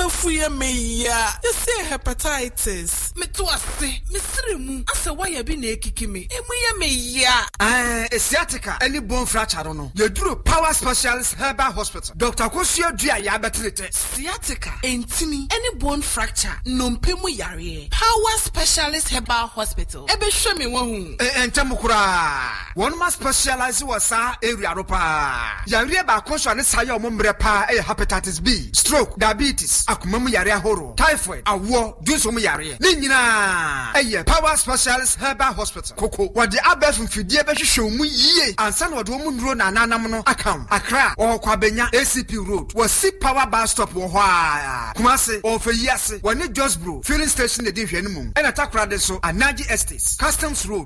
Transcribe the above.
mefuye meya. You say hepatitis. Me to ase. Me sirimu. Ase why bi na ekiki me. Emuye meya. Sciatica. Any bone fracture no. You do Power Specialist Herbal Hospital. Dr. Kosio Dia ya betrete. Sciatica. Entini. Any bone fracture. Nompemu yare. Power Specialist Herbal Hospital. Ebe show me one. Entemukura. One must specialize was sa area ropa. Yare ba konswa ne saya omombre pa hepatitis B, stroke, diabetes, akumamu yare horo, typhoid, awo, dunso mu yare. Ni nyina Power Specialist Herbal Hospital. Koko. Wadi abef mfidie be hwehwe mu yie. Ansa na wadi omu nduro na nanam no akam. Accra or Kwabenya ACP Road. Was Power Bar Stop wo hwa. Kumase or Feyase. Wani Just Bro filling station de hwenu mu. Ena takra de so Anaji Estates, Customs Road.